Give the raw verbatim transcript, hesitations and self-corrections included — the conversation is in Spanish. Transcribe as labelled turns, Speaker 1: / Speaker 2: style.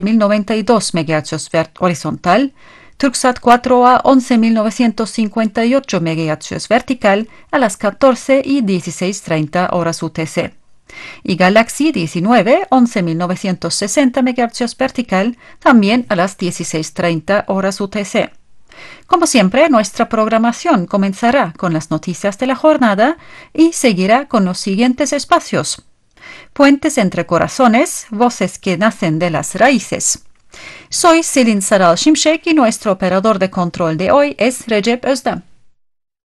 Speaker 1: mil noventa y dos megahercios horizontal, Turksat cuatro a once mil novecientos cincuenta y ocho megahercios vertical a las catorce y dieciséis treinta horas U T C. Y Galaxy diecinueve, once mil novecientos sesenta megahercios vertical, también a las dieciséis treinta horas U T C. Como siempre, nuestra programación comenzará con las noticias de la jornada y seguirá con los siguientes espacios: Puentes entre corazones, voces que nacen de las raíces. Soy Selin Saral Şimşek y nuestro operador de control de hoy es Recep Özdem.